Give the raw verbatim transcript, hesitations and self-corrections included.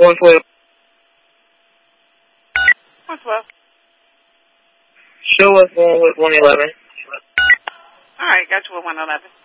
one twelve. one twelve. Show us one with one eleven. All right, got you with one eleven.